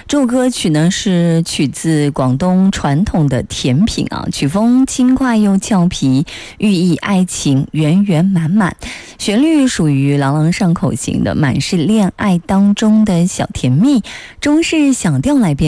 这首歌曲呢是取自广东传统的甜品啊，曲风轻快又俏皮，寓意爱情圆圆满满，旋律属于朗朗上口型的，满是恋爱当中的小甜蜜，中式小调来编